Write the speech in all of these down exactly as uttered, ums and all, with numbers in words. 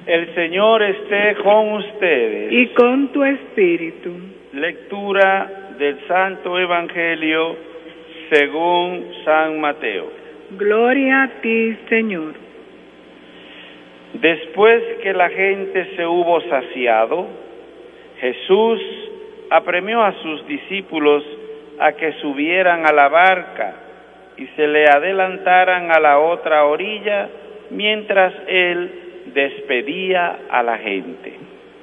El Señor esté con ustedes. Y con tu espíritu. Lectura del Santo Evangelio según San Mateo. Gloria a ti, Señor. Después que la gente se hubo saciado, Jesús apremió a sus discípulos a que subieran a la barca y se le adelantaran a la otra orilla mientras él despedía a la gente.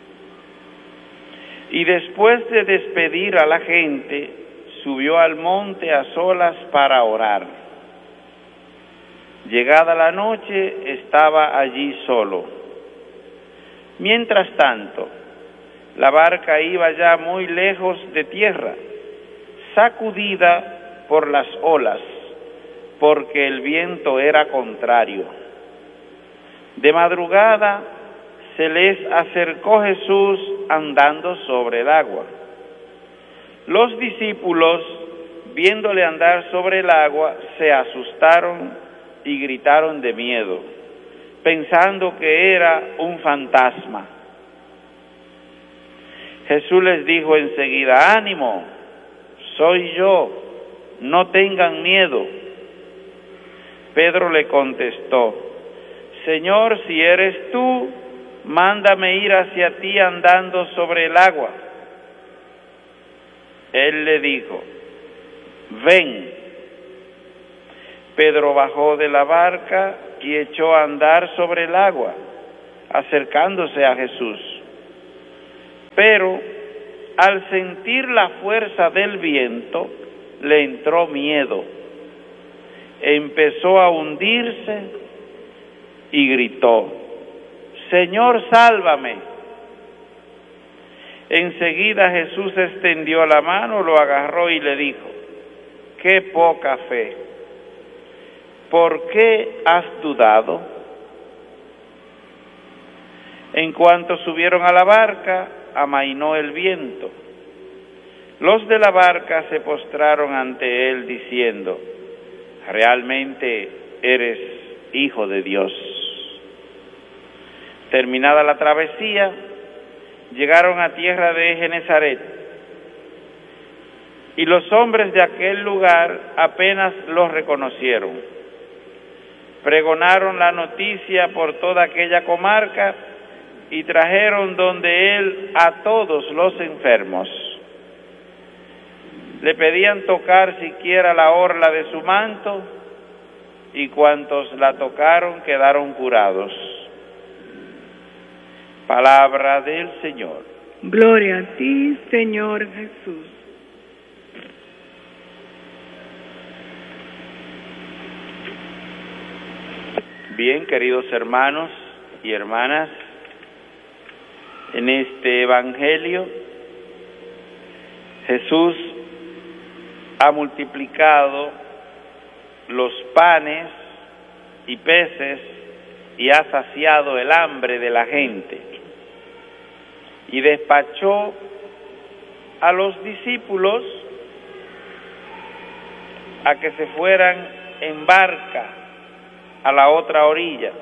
Y después de despedir a la gente, subió al monte a solas para orar. Llegada la noche, estaba allí solo. Mientras tanto, la barca iba ya muy lejos de tierra, sacudida por las olas, porque el viento era contrario. De madrugada se les acercó Jesús andando sobre el agua. Los discípulos, viéndole andar sobre el agua, se asustaron y gritaron de miedo, pensando que era un fantasma. Jesús les dijo enseguida: ánimo, soy yo, no tengan miedo. Pedro le contestó: Señor, si eres tú, mándame ir hacia ti andando sobre el agua. Él le dijo: ven. Pedro bajó de la barca y echó a andar sobre el agua, acercándose a Jesús. Pero al sentir la fuerza del viento, le entró miedo. Empezó a hundirse y gritó: Señor, sálvame. Enseguida Jesús extendió la mano, lo agarró y le dijo: qué poca fe, ¿por qué has dudado? En cuanto subieron a la barca, amainó el viento. Los de la barca se postraron ante él diciendo: realmente eres Hijo de Dios. Terminada la travesía, llegaron a tierra de Genesaret, y los hombres de aquel lugar apenas los reconocieron. Pregonaron la noticia por toda aquella comarca y trajeron donde él a todos los enfermos. Le pedían tocar siquiera la orla de su manto, y cuantos la tocaron quedaron curados. Palabra del Señor. Gloria a ti, Señor Jesús. Bien, queridos hermanos y hermanas, en este Evangelio Jesús ha multiplicado los panes y peces y ha saciado el hambre de la gente. Y despachó a los discípulos a que se fueran en barca a la otra orilla.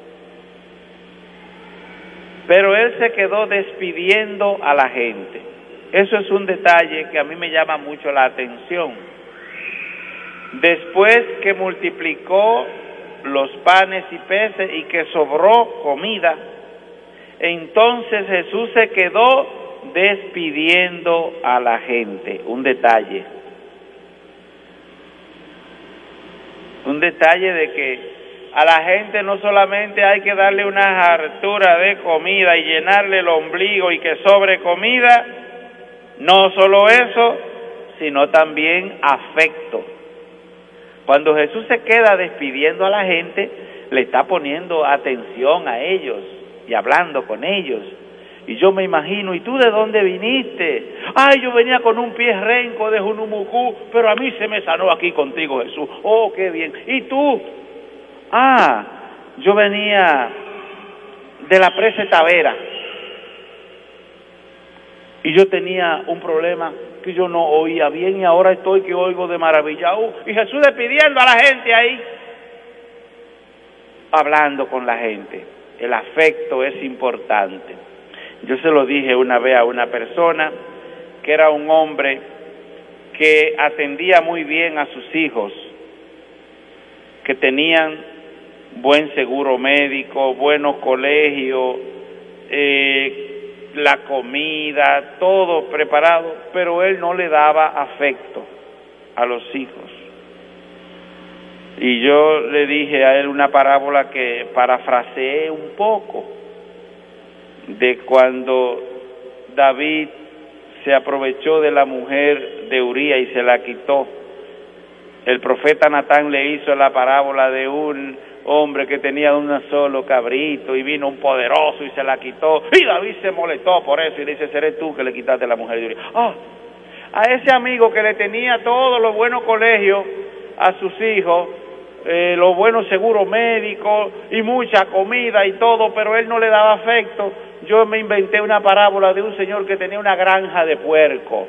Pero él se quedó despidiendo a la gente. Eso es un detalle que a mí me llama mucho la atención. Después que multiplicó los panes y peces y que sobró comida, entonces Jesús se quedó despidiendo a la gente. Un detalle. Un detalle de que a la gente no solamente hay que darle una hartura de comida y llenarle el ombligo y que sobre comida, no solo eso, sino también afecto. Cuando Jesús se queda despidiendo a la gente, le está poniendo atención a ellos y hablando con ellos. Y yo me imagino, ¿y tú de dónde viniste? Ay, yo venía con un pie renco de Junumucú, pero a mí se me sanó aquí contigo, Jesús. Oh, qué bien. ¿Y tú? Ah, yo venía de la presa Tavera y yo tenía un problema que yo no oía bien y ahora estoy que oigo de maravilla. Uh, y Jesús despidiendo a la gente ahí, hablando con la gente. el afecto es importante. Yo se lo dije una vez a una persona que era un hombre que atendía muy bien a sus hijos, que tenían buen seguro médico, buenos colegios, eh, la comida, todo preparado, pero él no le daba afecto a los hijos. Y yo le dije a él una parábola que parafraseé un poco, de cuando David se aprovechó de la mujer de Uría y se la quitó. El profeta Natán le hizo la parábola de un hombre que tenía un solo cabrito y vino un poderoso y se la quitó, y David se molestó por eso y le dice: ¿seré tú que le quitaste la mujer de Uría? Oh, a ese amigo que le tenía todos los buenos colegios a sus hijos, eh, los buenos seguros médicos y mucha comida y todo, pero él no le daba afecto, yo me inventé una parábola de un señor que tenía una granja de puerco.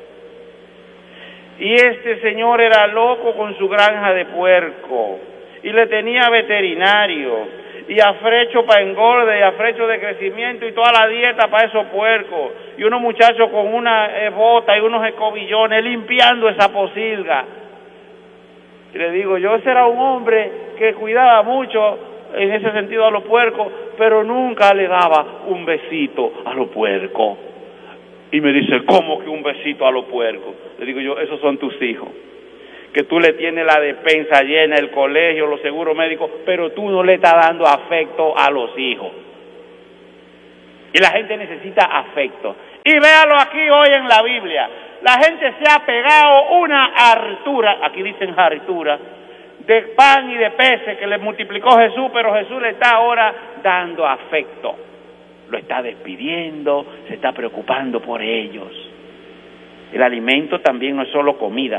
Y este señor era loco con su granja de puerco, y le tenía veterinario, y afrecho para engorde, y afrecho de crecimiento, y toda la dieta para esos puercos, y unos muchachos con una eh, bota y unos escobillones limpiando esa posilga. Y le digo yo, ese era un hombre que cuidaba mucho en ese sentido a los puercos, pero nunca le daba un besito a los puercos. Y me dice: ¿cómo que un besito a los puercos? Le digo yo: esos son tus hijos, que tú le tienes la despensa llena, el colegio, los seguros médicos, pero tú no le estás dando afecto a los hijos. Y la gente necesita afecto. Y véalo aquí hoy en la Biblia. La gente se ha pegado una hartura, aquí dicen hartura, de pan y de peces que le multiplicó Jesús, pero Jesús le está ahora dando afecto. Lo está despidiendo, se está preocupando por ellos. El alimento también no es solo comida.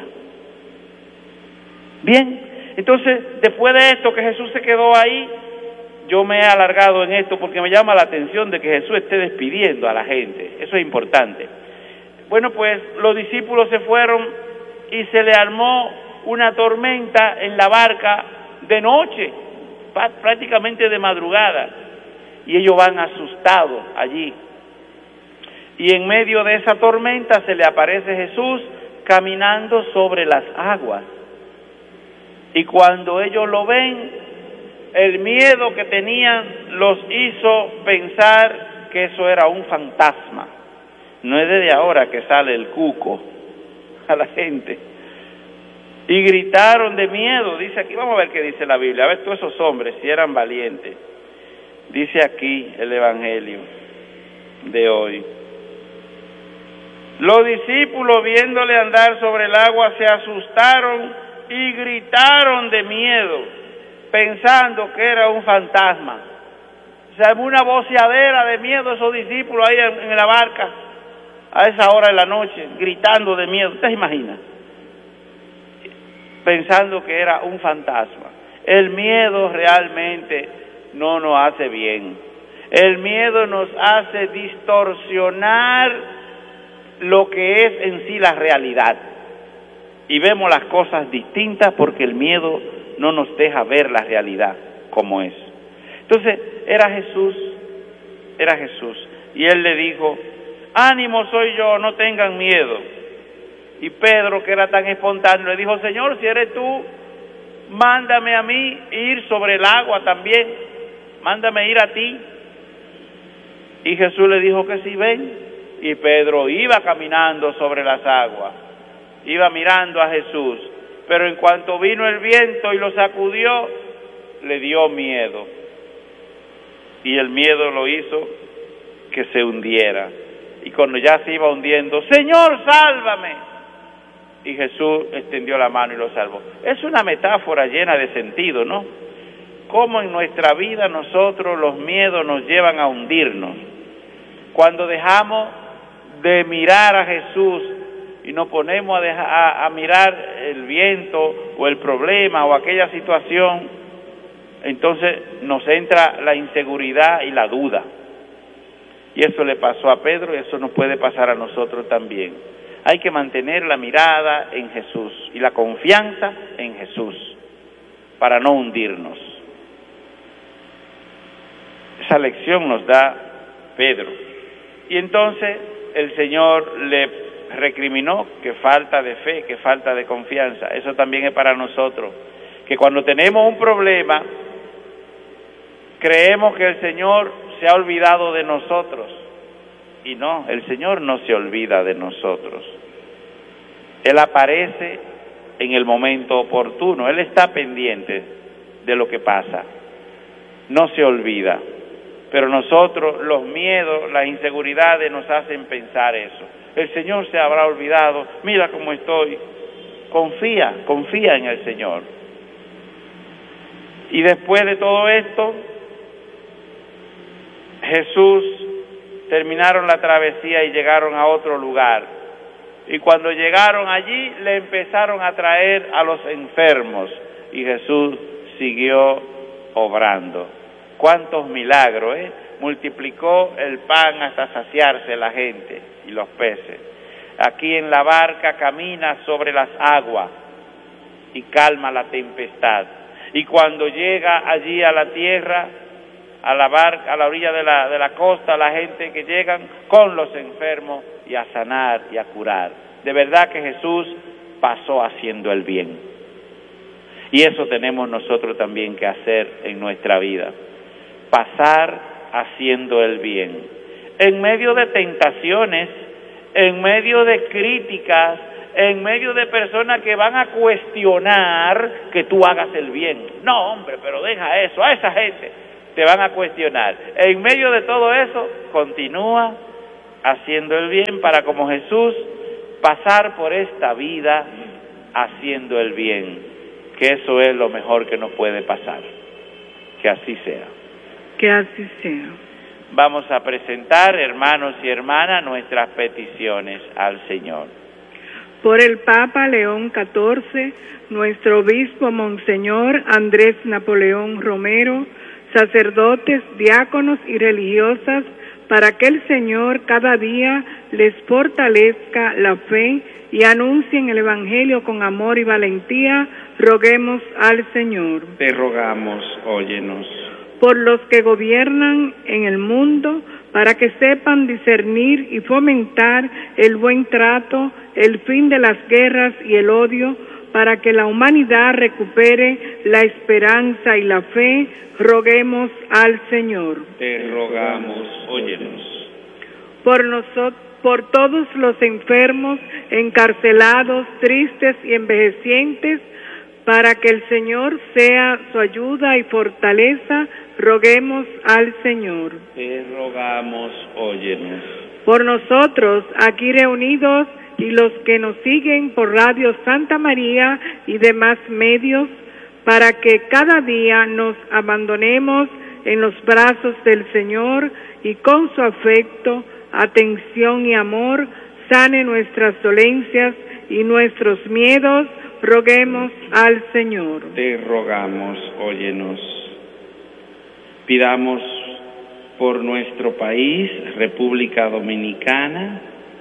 Bien, entonces, después de esto que Jesús se quedó ahí, yo me he alargado en esto porque me llama la atención de que Jesús esté despidiendo a la gente. Eso es importante. Bueno, pues los discípulos se fueron y se le armó una tormenta en la barca de noche, prácticamente de madrugada. Y ellos van asustados allí. Y en medio de esa tormenta se le aparece Jesús caminando sobre las aguas. Y cuando ellos lo ven, el miedo que tenían los hizo pensar que eso era un fantasma. No es desde ahora que sale el cuco a la gente. Y gritaron de miedo, dice aquí, vamos a ver qué dice la Biblia, a ver todos esos hombres si eran valientes. Dice aquí el Evangelio de hoy: los discípulos, viéndole andar sobre el agua, se asustaron y gritaron de miedo, pensando que era un fantasma. Se armó una voceadera de miedo esos discípulos ahí en, en la barca, a esa hora de la noche, gritando de miedo. ¿Usted se imagina? Pensando que era un fantasma. El miedo realmente no nos hace bien. El miedo nos hace distorsionar lo que es en sí la realidad. Y vemos las cosas distintas porque el miedo no nos deja ver la realidad como es. Entonces, era Jesús, era Jesús. Y él le dijo: ánimo, soy yo, no tengan miedo. Y Pedro, que era tan espontáneo, le dijo: Señor, si eres tú, mándame a mí ir sobre el agua también. Mándame ir a ti. Y Jesús le dijo que sí, ven. Y Pedro iba caminando sobre las aguas, iba mirando a Jesús, pero en cuanto vino el viento y lo sacudió, le dio miedo. Y el miedo lo hizo que se hundiera. Y cuando ya se iba hundiendo: Señor, sálvame. Y Jesús extendió la mano y lo salvó. Es una metáfora llena de sentido, ¿no? Cómo en nuestra vida nosotros los miedos nos llevan a hundirnos. Cuando dejamos de mirar a Jesús y nos ponemos a, dejar, a, a mirar el viento o el problema o aquella situación, entonces nos entra la inseguridad y la duda. Y eso le pasó a Pedro y eso nos puede pasar a nosotros también. Hay que mantener la mirada en Jesús y la confianza en Jesús para no hundirnos. Esa lección nos da Pedro. Y entonces el Señor le recriminó que falta de fe, que falta de confianza. Eso también es para nosotros, que cuando tenemos un problema, creemos que el Señor se ha olvidado de nosotros. Y no, el Señor no se olvida de nosotros. Él aparece en el momento oportuno. Él está pendiente de lo que pasa. No se olvida. Pero nosotros, los miedos, las inseguridades nos hacen pensar eso. El Señor se habrá olvidado. Mira cómo estoy. Confía, confía en el Señor. Y después de todo esto, Jesús terminaron la travesía y llegaron a otro lugar. Y cuando llegaron allí, le empezaron a traer a los enfermos. Y Jesús siguió obrando. ¿Cuántos milagros, eh? Multiplicó el pan hasta saciarse la gente y los peces. Aquí en la barca camina sobre las aguas y calma la tempestad. Y cuando llega allí a la tierra, a la barca, a la orilla de la, de la costa, la gente que llegan con los enfermos y a sanar y a curar. De verdad que Jesús pasó haciendo el bien. Y eso tenemos nosotros también que hacer en nuestra vida. Pasar haciendo el bien. En medio de tentaciones, en medio de críticas, en medio de personas que van a cuestionar que tú hagas el bien. No, hombre, pero deja eso, a esa gente te van a cuestionar. En medio de todo eso, continúa haciendo el bien para, como Jesús, pasar por esta vida haciendo el bien, que eso es lo mejor que nos puede pasar. Que así sea. Que así sea. Vamos a presentar, hermanos y hermanas, nuestras peticiones al Señor. Por el Papa León catorce, nuestro obispo Monseñor Andrés Napoleón Romero, sacerdotes, diáconos y religiosas, para que el Señor cada día les fortalezca la fe y anuncien el Evangelio con amor y valentía, roguemos al Señor. Te rogamos, óyenos. Por los que gobiernan en el mundo, para que sepan discernir y fomentar el buen trato, el fin de las guerras y el odio, para que la humanidad recupere la esperanza y la fe, roguemos al Señor. Te rogamos, óyenos. Por nosotros, por todos los enfermos, encarcelados, tristes y envejecientes, para que el Señor sea su ayuda y fortaleza, roguemos al Señor. Te rogamos, óyenos. Por nosotros, aquí reunidos, y los que nos siguen por Radio Santa María y demás medios, para que cada día nos abandonemos en los brazos del Señor y con su afecto, atención y amor, sane nuestras dolencias y nuestros miedos, roguemos al Señor. Te rogamos, óyenos. Pidamos por nuestro país, República Dominicana,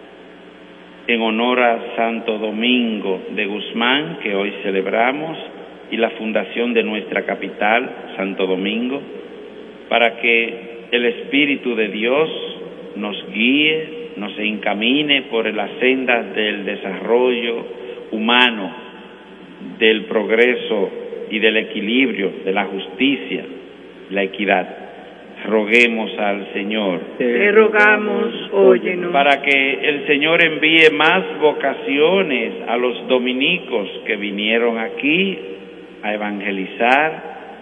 en honor a Santo Domingo de Guzmán, que hoy celebramos, y la fundación de nuestra capital, Santo Domingo, para que el Espíritu de Dios nos guíe, nos encamine por las sendas del desarrollo humano, del progreso y del equilibrio, de la justicia, la equidad. Roguemos al Señor. Te rogamos, óyenos. Para que el Señor envíe más vocaciones a los dominicos que vinieron aquí a evangelizar,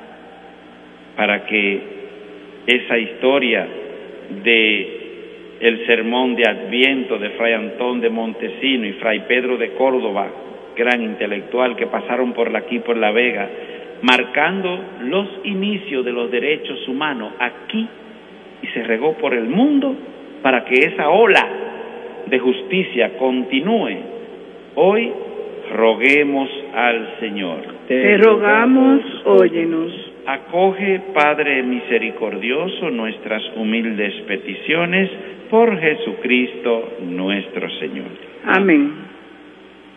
para que esa historia de el sermón de Adviento de Fray Antón de Montesino y Fray Pedro de Córdoba, gran intelectual, que pasaron por aquí, por La Vega, marcando los inicios de los derechos humanos aquí, y se regó por el mundo para que esa ola de justicia continúe. Hoy roguemos al Señor. Te rogamos, óyenos. Acoge, Padre misericordioso, nuestras humildes peticiones por Jesucristo nuestro Señor. Amén.